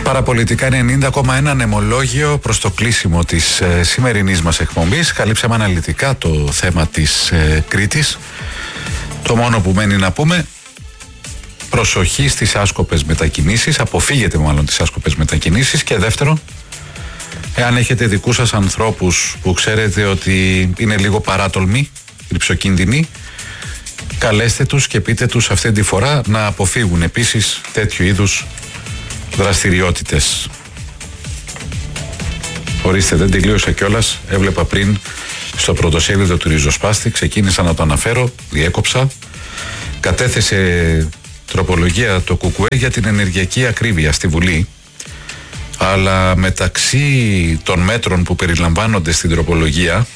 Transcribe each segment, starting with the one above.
Παραπολιτικά 90,1 νεμολόγιο προς το κλείσιμο της σημερινής μας εκπομπής. Καλύψαμε αναλυτικά το θέμα της Κρήτης. Το μόνο που μένει να πούμε, προσοχή στις άσκοπες μετακινήσεις, αποφύγετε μάλλον τις άσκοπες μετακινήσεις. Και δεύτερο, εάν έχετε δικούς σας ανθρώπους που ξέρετε ότι είναι λίγο παράτολμοι, ρυψοκίνδυνοι, καλέστε τους και πείτε τους αυτή τη φορά να αποφύγουν επίσης τέτοιου είδους δραστηριότητες. Ορίστε, δεν τελείωσα κιόλας. Έβλεπα πριν στο πρωτοσέλιδο του Ριζοσπάστη, ξεκίνησα να το αναφέρω, διέκοψα. Κατέθεσε τροπολογία το ΚΚΕ για την ενεργειακή ακρίβεια στη Βουλή, αλλά μεταξύ των μέτρων που περιλαμβάνονται στην τροπολογία,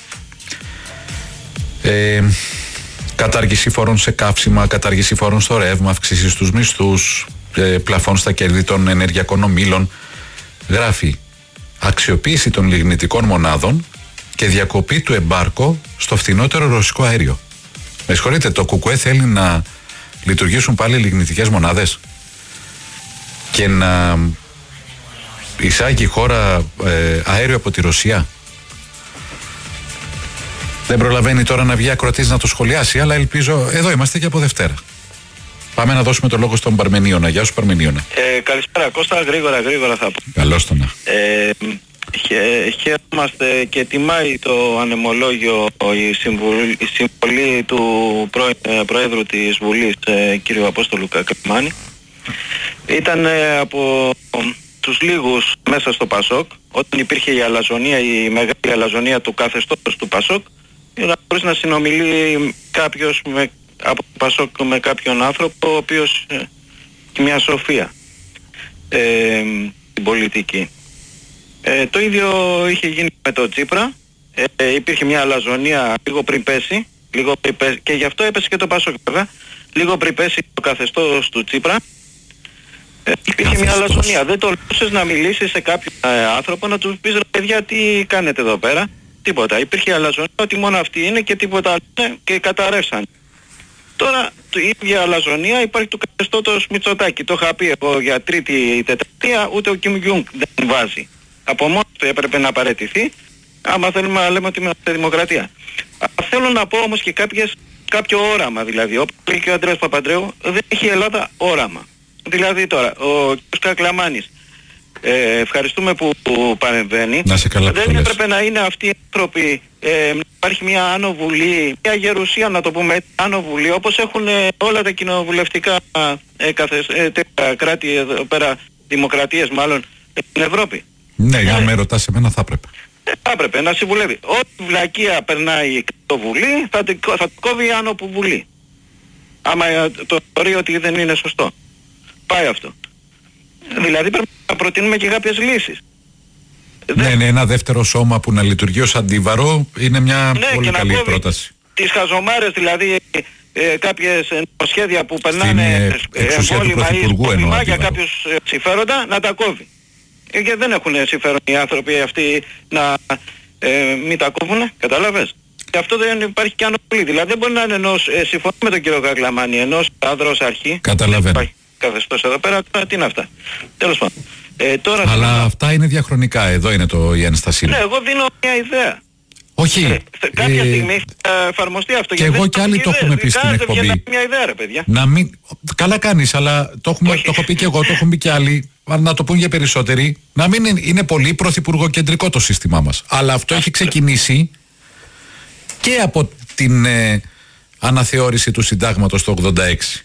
κατάργηση φόρων σε καύσιμα, κατάργηση φόρων στο ρεύμα, αυξήσεις στους μισθούς, πλαφών στα κέρδη των ενεργειακών ομίλων. Γράφει αξιοποίηση των λιγνητικών μονάδων και διακοπή του εμπάρκο στο φθηνότερο ρωσικό αέριο. Με συγχωρείτε, το ΚΚΕ θέλει να λειτουργήσουν πάλι λιγνητικές μονάδες και να εισάγει η χώρα αέριο από τη Ρωσία. Δεν προλαβαίνει τώρα να βγει ακροατής να το σχολιάσει, αλλά ελπίζω, εδώ είμαστε και από Δευτέρα. Πάμε να δώσουμε το λόγο στον Παρμενίωνα. Γεια σου, Παρμενίωνα. Καλησπέρα Κώστα, γρήγορα θα πω. Καλώς το να. Χαίρομαστε και τιμάει το ανεμολόγιο η συμβολή του Προέδρου της Βουλής, κύριο Απόστολου Κακλαμάνη. Ήταν από τους λίγους μέσα στο ΠΑΣΟΚ, όταν υπήρχε η αλαζονία, η μεγάλη αλαζονία του καθεστώτος του ΠΑΣΟΚ, χωρίς να συνομιλεί κάποιος από το ΠΑΣΟΚ με κάποιον άνθρωπο, ο οποίος έχει μια σοφία στην πολιτική. Το ίδιο είχε γίνει με το Τσίπρα. Υπήρχε μια αλαζονία λίγο πριν πέσει, και γι' αυτό έπεσε και το ΠΑΣΟΚ βέβαια. Λίγο πριν πέσει το καθεστώς του Τσίπρα, υπήρχε μια αλαζονία. Δεν τολμούσες να μιλήσεις σε κάποιον άνθρωπο, να τους πεις, ρε παιδιά, τι κάνετε εδώ πέρα. Τίποτα. Υπήρχε αλαζονία ότι μόνο αυτή είναι και τίποτα άλλο, και καταρρεύσαν. Τώρα η ίδια αλαζονία υπάρχει του καθεστώτος Μητσοτάκη. Το είχα πει εγώ για τρίτη ή τεταρτία, ούτε ο Κιμ Γιούγκ δεν βάζει. Από μόνο του έπρεπε να παραιτηθεί, άμα θέλουμε να λέμε ότι είμαστε δημοκρατία. Θέλω να πω όμως και κάποιο όραμα, δηλαδή, όπως λέει και ο Ανδρέας Παπαντρέου, δεν έχει η Ελλάδα όραμα. Δηλαδή τώρα, ο κ. Κακλαμάνης, ευχαριστούμε που παρεμβαίνει. Να σε καλά, δεν έπρεπε να είναι αυτοί οι άνθρωποι, να υπάρχει μια άνω βουλή, μια γερουσία να το πούμε, άνω βουλή, όπως έχουν όλα τα κοινοβουλευτικά κράτη εδώ πέρα, δημοκρατίες μάλλον, στην Ευρώπη. Ναι, αν με ρωτάς εμένα θα έπρεπε. Θα έπρεπε να συμβουλεύει. Ό,τι βλακεία περνάει το Βουλή θα το κόβει άνω που Βουλή. Άμα το θεωρεί ότι δεν είναι σωστό. Πάει αυτό. Δηλαδή πρέπει να προτείνουμε και κάποιες λύσεις. Ναι, ένα δεύτερο σώμα που να λειτουργεί ως αντίβαρο είναι μια πολύ καλή πρόταση. Τις χαζομάρες, δηλαδή κάποιες νομοσχέδια που περνάνε εμβόλυμα για κάποιους συμφέροντα, να τα κόβει. Και δεν έχουν συμφέρον οι άνθρωποι αυτοί να μην τα κόβουν, κατάλαβες. Και αυτό δεν υπάρχει και ανοπλή. Δηλαδή δεν μπορεί να είναι συμφωνώ με τον κύριο Κακλαμάνη, ενός άνδρος αρχή. Καταλαβαίνω. Υπάρχει καθεστώς εδώ πέρα, τι είναι αυτά. Τέλος πάντων. Αλλά αυτά είναι διαχρονικά, εδώ είναι η ένστασή μου. Ναι, εγώ δίνω μια ιδέα. Όχι. Κάποια στιγμή θα εφαρμοστεί αυτό. Και εγώ κι άλλοι το έχουμε πει στην εκπομπή. Μια ιδέα, ρε παιδιά. Να μην... Καλά κάνεις, αλλά το έχω πει και εγώ, το έχουν πει κι άλλοι. Να το πούν για περισσότεροι. Να μην είναι πολύ πρωθυπουργοκεντρικό το σύστημά μας. Αλλά αυτό έχει ξεκινήσει και από την αναθεώρηση του συντάγματος το 86.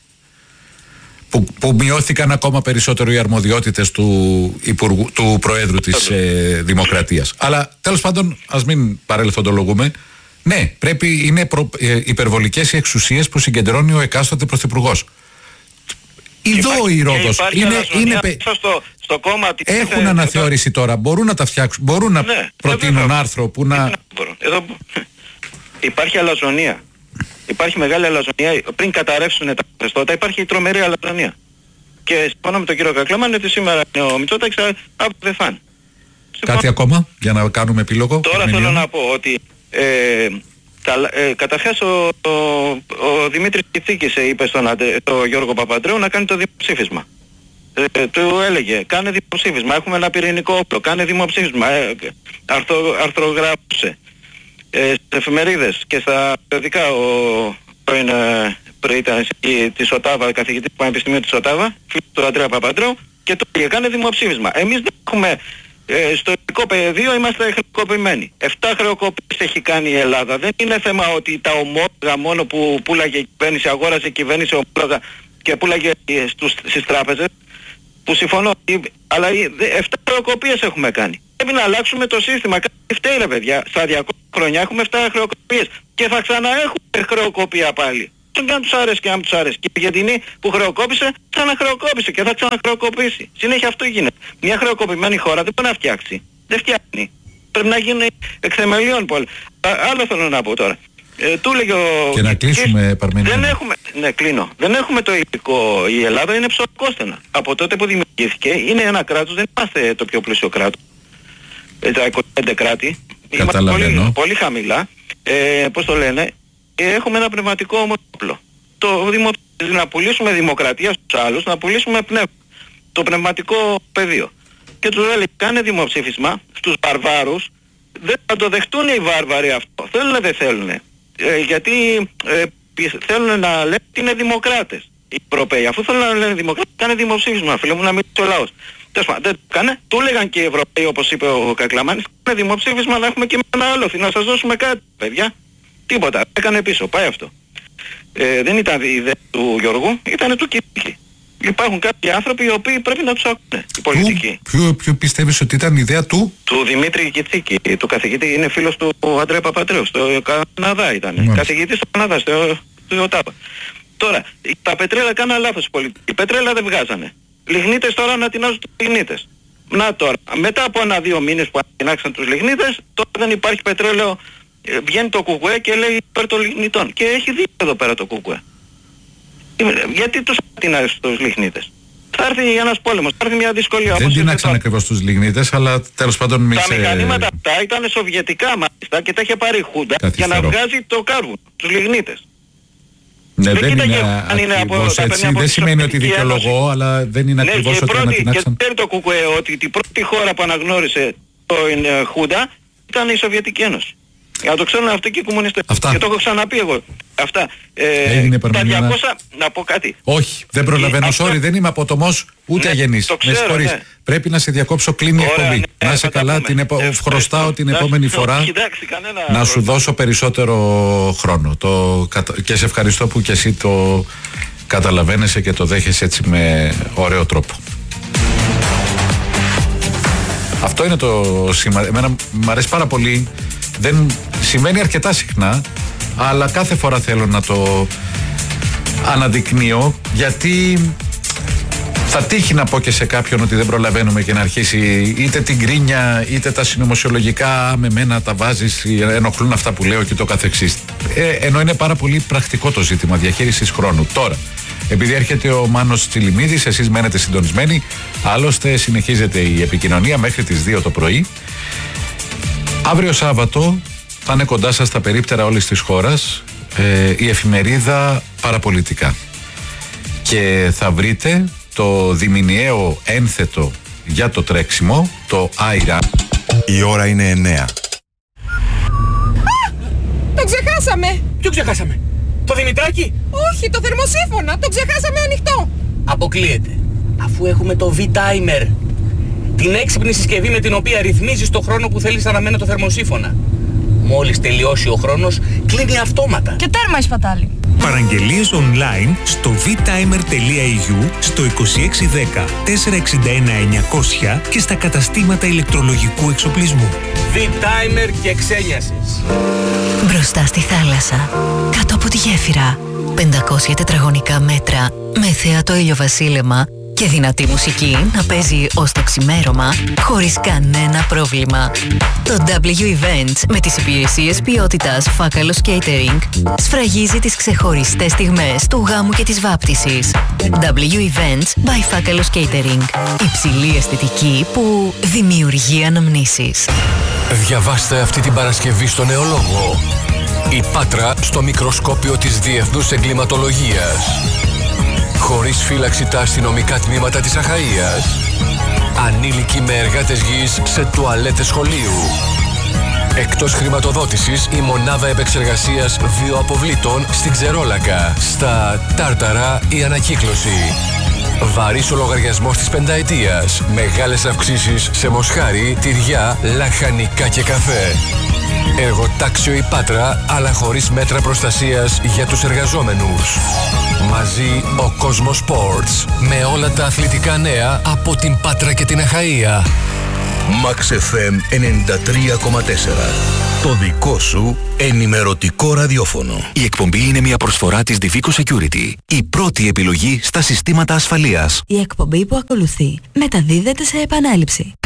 Που μειώθηκαν ακόμα περισσότερο οι αρμοδιότητες του Προέδρου της Δημοκρατίας. Αλλά τέλος πάντων, ας μην παρελθοντολογούμε. Ναι, είναι υπερβολικές οι εξουσίες που συγκεντρώνει ο εκάστοτε πρωθυπουργός. Εδώ η Ρόδος στο κόμμα έχουν αναθεώρηση τώρα. Μπορούν να τα φτιάξουν, μπορούν να προτείνουν άρθρο που να... Εδώ υπάρχει αλαζονία. Υπάρχει μεγάλη αλαζονία. Πριν καταρρεύσουν τα καθεστώτα, υπάρχει τρομερή αλαζονία. Και συμφωνώ με τον κύριο Κακλαμάνη ότι σήμερα είναι ο Μητσότακης, αύριο δεν θα είναι. Κάτι ακόμα για να κάνουμε επίλογο. Τώρα θέλω να πω ότι καταρχάς ο Δημήτρης Κητσίκης είπε στον Γιώργο Παπαντρέου να κάνει το δημοψήφισμα. του έλεγε κάνε δημοψήφισμα, έχουμε ένα πυρηνικό όπλο, κάνε δημοψήφισμα, αρθρογράφησε στις εφημερίδες και στα περιοδικά ο πρώην ήταν της ΟΤΑΒΑ, καθηγητής του Πανεπιστημίου της ΟΤΑΒΑ, φίλος του Αντρέα Παπαντρέου, και του έλεγε κάνε δημοψήφισμα. Εμείς δεν έχουμε, στο ελληνικό πεδίο είμαστε χρεοκοπημένοι. 7 χρεοκοπίες έχει κάνει η Ελλάδα. Δεν είναι θέμα ότι τα ομόλογα μόνο που πουλάγε η κυβέρνηση, αγόρασε η κυβέρνηση ομόλογα και πουλάγε στις τράπεζες, που συμφωνώ, αλλά 7 χρεοκοπίες έχουμε κάνει. Πρέπει να αλλάξουμε το σύστημα. Κάτι φταίει ρε παιδιά. Στα 200 χρόνια έχουμε 7 χρεοκοπίες και θα ξαναέχουμε χρεοκοπία πάλι. Και αν τους άρεσε και αν τους άρεσε. Και η Αργεντινή που χρεοκόπησε, ξαναχρεοκόπησε και θα ξαναχρεοκοπήσει. Συνέχεια αυτό γίνεται. Μια χρεοκοπημένη χώρα δεν μπορεί να φτιάξει. Δεν φτιάχνει. Πρέπει να γίνει εκ θεμελιών πολύ. Άλλο θέλω να πω τώρα. Του έλεγε ο... Και να κλείσουμε, Παρμενίδη. Δεν έχουμε, ναι, κλείνω. Δεν έχουμε το υλικό. Η Ελλάδα είναι ψωκόστενα. Από τότε που δημιουργήθηκε είναι ένα κράτος, δεν είμαστε το πιο πλούσιο κράτος. Τα 25 κράτη. Είμαστε πολύ χαμηλά. Πώς το λένε. Έχουμε ένα πνευματικό όμορφο. Να πουλήσουμε δημοκρατία στους άλλους, να πουλήσουμε πνεύμα. Το πνευματικό πεδίο. Και τους λέει κάνε δημοψήφισμα στους βαρβάρους. Δεν θα το δεχτούν οι βάρβαροι αυτό. Θέλουν δεν θέλουν. Γιατί θέλουν να λένε ότι είναι δημοκράτες οι Ευρωπαίοι. Αφού θέλουν να λένε δημοκράτες, κάνε δημοψήφισμα, φίλε μου, να μιλήσει ο λαός. Τέλος πάντων, δεν το κάνε. Του έλεγαν και οι Ευρωπαίοι, όπως είπε ο Κακλαμάνης, κάνε δημοψήφισμα να έχουμε και ένα άλλο, να σας δώσουμε κάτι, παιδιά. Τίποτα. Έκανε πίσω. Πάει αυτό. Δεν ήταν η ιδέα του Γιώργου, ήταν του Κιτσίκη. Υπάρχουν κάποιοι άνθρωποι οι οποίοι πρέπει να τους ακούνε. Οι πολιτικοί. Ποιο πιστεύεις ότι ήταν η ιδέα του? Του Δημήτρη Κιτσίκη, του καθηγητή. Είναι φίλος του Αντρέα Παπαντρέου. Στο Καναδά ήταν. Καθηγητής στο Καναδά, στο ΟΤΑΒΑ. Τώρα, τα πετρέλα κάναν λάθος οι πολιτικοί. Οι πετρέλα δεν βγάζανε. Λιγνίτες τώρα ανατινάζουν τους λιγνίτες. Να τώρα, μετά από 1-2 μήνες που ανατινάξαν τους λιγνίτες, τώρα δεν υπάρχει πετρέλαιο. Βγαίνει το ΚΚΕ και λέει υπέρ των λιγνητών. Και έχει δίκιο εδώ πέρα το ΚΚΕ. Γιατί τους ανατινάζουν τους λιγνίτες? Θα έρθει ένας πόλεμος, θα έρθει μια δυσκολία. Δεν τινάξαν ακριβώς τους λιγνίτες, αλλά τέλος πάντων τα μηχανήματα αυτά ήταν σοβιετικά μάλιστα και τα είχε πάρει η Χούντα για να βγάζει το κάρβουνο, τους λιγνίτες. Ναι, δεν είναι ακριβώς έτσι. Δεν σημαίνει ότι δικαιολογώ, αλλά δεν είναι ακριβώς ότι ανατινάξαν. Και ξέρει το ΚΚΕ ότι την πρώτη χώρα που αναγνώρισε την Χούντα ήταν η Σοβιετική Ένωση. Για να το ξέρουν αυτοί και οι κομμουνιστές. Και το έχω ξαναπεί εγώ. Αυτά. Έγινε τα 200... Να πω κάτι. Όχι, δεν προλαβαίνω. Sorry, δεν είμαι απότομος ούτε αγενής. Με συγχωρείς. Ναι. Πρέπει να σε διακόψω, κλείνει η εκπομπή. Να είσαι καλά, χρωστάω την επόμενη φορά να σου δώσω περισσότερο χρόνο. Και σε ευχαριστώ που και εσύ το καταλαβαίνεσαι και το δέχεσαι έτσι με ωραίο τρόπο. Αυτό είναι το σημαντικό. Εμένα μου αρέσει πάρα πολύ. Δεν σημαίνει αρκετά συχνά, αλλά κάθε φορά θέλω να το αναδεικνύω, γιατί θα τύχει να πω και σε κάποιον ότι δεν προλαβαίνουμε και να αρχίσει είτε την κρίνια είτε τα συνωμοσιολογικά με μένα τα βάζεις, ενοχλούν αυτά που λέω και το καθεξής. Ενώ είναι πάρα πολύ πρακτικό το ζήτημα διαχείρισης χρόνου. Τώρα, επειδή έρχεται ο Μάνος Τσιλιμίδης, εσείς μένετε συντονισμένοι, άλλωστε συνεχίζεται η επικοινωνία μέχρι τις 2 το πρωί. Αύριο Σάββατο θα είναι κοντά σας στα περίπτερα όλης της χώρας η εφημερίδα Παραπολιτικά και θα βρείτε το διμηνιαίο ένθετο για το τρέξιμο, το Άιρα. Η ώρα είναι 9. Το ξεχάσαμε! Ποιο ξεχάσαμε? Το Δημητράκη? Όχι, το θερμοσύφωνα, το ξεχάσαμε ανοιχτό. Αποκλείεται, αφού έχουμε το V-Timer, την έξυπνη συσκευή με την οποία ρυθμίζεις το χρόνο που θέλεις να αναμένει το θερμοσύφωνα. Μόλις τελειώσει ο χρόνος, κλείνει αυτόματα. Και τέρμα η σπατάλη. Παραγγελίες online στο vtimer.eu, στο 2610 461 900 και στα καταστήματα ηλεκτρολογικού εξοπλισμού. V-Timer και ξένιασες. Μπροστά στη θάλασσα, κάτω από τη γέφυρα, 500 τετραγωνικά μέτρα, με θέατο ηλιοβασίλεμα και δυνατή μουσική να παίζει ως το ξημέρωμα χωρίς κανένα πρόβλημα. Το W-Events με τις υπηρεσίες ποιότητας Φάκαλος Catering σφραγίζει τις ξεχωριστές στιγμές του γάμου και της βάπτισης. W-Events by Φάκαλος Catering. Υψηλή αισθητική που δημιουργεί αναμνήσεις. Διαβάστε αυτή την Παρασκευή στο Νεολόγο. Η Πάτρα στο μικροσκόπιο της Διεθνούς Εγκληματολογίας. Χωρίς φύλαξη τα αστυνομικά τμήματα της Αχαΐας. Ανήλικοι με εργάτες γης σε τουαλέτες σχολείου. Εκτός χρηματοδότησης η μονάδα επεξεργασίας βιοαποβλήτων στην Ξερόλακα. Στα Τάρταρα η ανακύκλωση. Βαρύς ο λογαριασμός της πενταετίας. Μεγάλες αυξήσεις σε μοσχάρι, τυριά, λαχανικά και καφέ. Εργοτάξιο η Πάτρα, αλλά χωρίς μέτρα προστασίας για τους εργαζόμενους. Μαζί ο Κόσμος Sports. Με όλα τα αθλητικά νέα από την Πάτρα και την Αχαΐα. Max FM 93,4. Το δικό σου ενημερωτικό ραδιόφωνο. Η εκπομπή είναι μια προσφορά της Divico Security. Η πρώτη επιλογή στα συστήματα ασφαλείας. Η εκπομπή που ακολουθεί μεταδίδεται σε επανάληψη.